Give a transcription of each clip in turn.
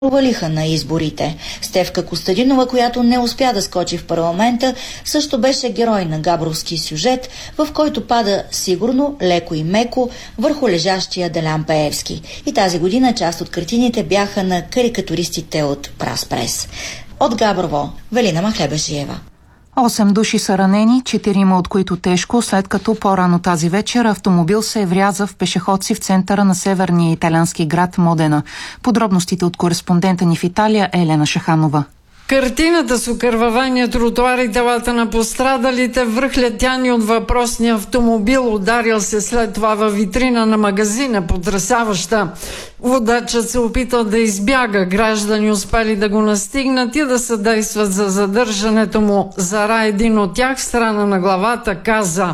провалиха на изборите. Стефка Костадинова, която не успя да скочи в парламента, също беше герой на габровски сюжет, в който пада сигурно, леко и меко върху лежащия Делян Пеевски. И тази година част от картините бяха на карикатуристите от Праспрес. От Габрово, Велина Махлебешиева. 8 души са ранени, 4 от които тежко, след като по-рано тази вечер автомобил се вряза в пешеходци в центъра на северния италиански град Модена. Подробностите от кореспондента ни в Италия Елена Шаханова. Картината с окървавания тротуар и телата на пострадалите, връхлетяни от въпросния автомобил, ударил се след това във витрина на магазина, потресаваща. Водачът се опитал да избяга, граждани успели да го настигнат и да съдействат за задържането му. Зара, един от тях, в страна на главата, каза: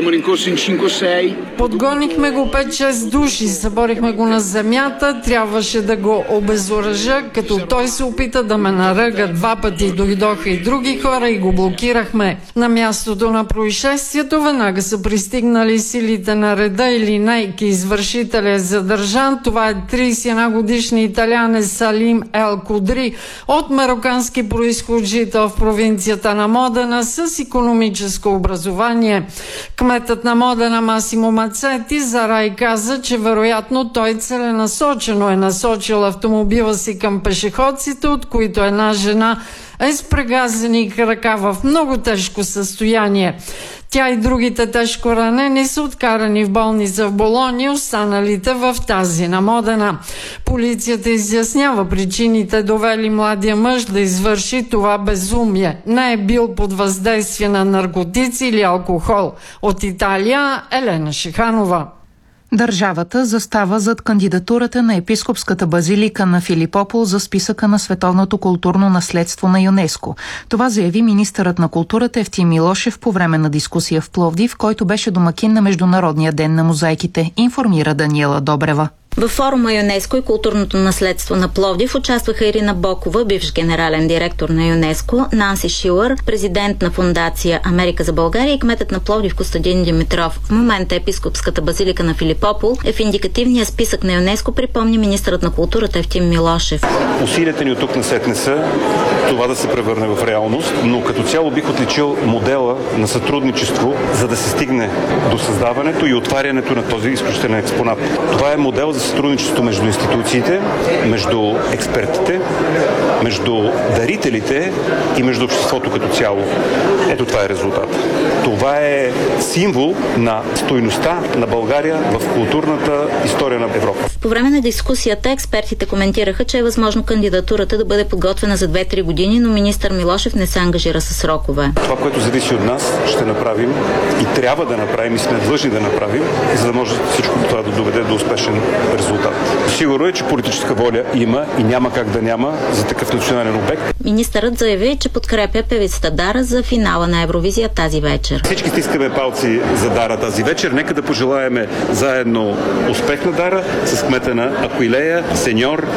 подгонихме го 5-6 души, съборихме го на земята, трябваше да го обезоръжа, като той се опита да ме наръга 2 пъти. Дойдоха и други хора и го блокирахме. На мястото на происшествието веднага са пристигнали силите на реда и линейки. Извършителят е задържан. Това е 31 годишни италянец Салим Ел Кудри, от марокански произход, жител в провинцията на Модена с икономическо образование. Кметът на Модена Масимо Мацети Зарай каза, че вероятно той целенасочено е насочил автомобила си към пешеходците, от които една жена е с прегазени крака в много тежко състояние. Тя и другите тежко ранени са откарани в болница в Болония, останалите в тази на Модена. Полицията изяснява причините, довели младия мъж да извърши това безумие. Не е бил под въздействие на наркотици или алкохол. От Италия Елена Шиханова. Държавата застава зад кандидатурата на епископската базилика на Филипопол за списъка на световното културно наследство на ЮНЕСКО. Това заяви министърът на културата Евтим Милошев по време на дискусия в Пловдив, който беше домакин на Международния ден на мозайките, информира Даниела Добрева. Във форума ЮНЕСКО и културното наследство на Пловдив участваха Ирина Бокова, бивш генерален директор на ЮНЕСКО, Нанси Шилър, президент на фондация Америка за България, и кметът на Пловдив Костадин Димитров. В момента епископската базилика на Филипопол е в индикативния списък на ЮНЕСКО, припомни министърът на културата Евтим Милошев. Усилията ни от тук насетне са това да се превърне в реалност, но като цяло бих отличил модела на сътрудничество, за да се стигне до създаването и отварянето на този изключителен експонат. Това е модел за сътрудничество между институциите, между експертите, между дарителите и между обществото като цяло. Ето това е резултат. Това е символ на стойността на България в културната история на Европа. По време на дискусията експертите коментираха, че е възможно кандидатурата да бъде подготвена за 2-3 години, но министър Милошев не се ангажира с срокове. Това, което зависи от нас, ще направим и трябва да направим и сме длъжни да направим, за да може всичко това да доведе до успешен резултат. Сигурно е, че политическа воля има и няма как да няма за такъв национален обект. Министърът заяви, че подкрепя певицата Дара за финала на Евровизия тази вечер. Всички стискаме палци за Дара тази вечер. Нека да пожелаеме заедно успех на Дара с кмета на Аквилея, сеньор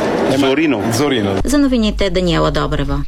Зорино. За новините Даниела Добрева.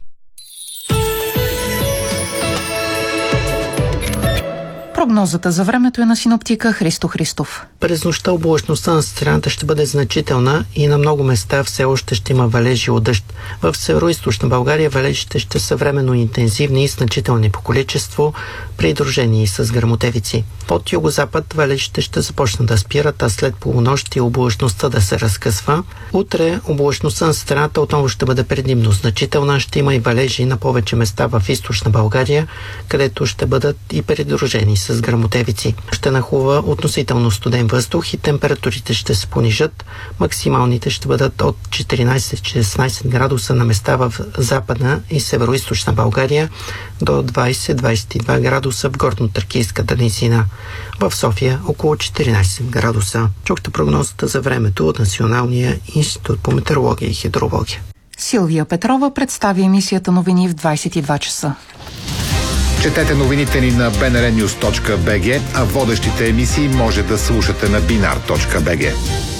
Прогнозата за времето е на синоптика Христо Христов. През нощта облачността на страната ще бъде значителна и на много места все още ще има валежи от дъжд. В североизточна България валежите ще са временно интензивни и значителни по количество, придружени с гръмотевици. От югозапад валежите ще започнат да спират, а след полунощ и облачността да се разкъсва. Утре облачността на страната отново ще бъде предимно значителна. Ще има и валежи на повече места в източна България, където ще бъдат и придружени с гръмотевици. Ще нахлува относително студен въздух и температурите ще се понижат. Максималните ще бъдат от 14-16 градуса на места в западна и североизточна България до 20-22 градуса в горно-тракийската низина. В София около 14 градуса. Чухте прогнозата за времето от Националния институт по метеорология и хидрология. Силвия Петрова представи емисията новини в 22 часа. Четете новините ни на bnrnews.bg, а водещите емисии може да слушате на binar.bg.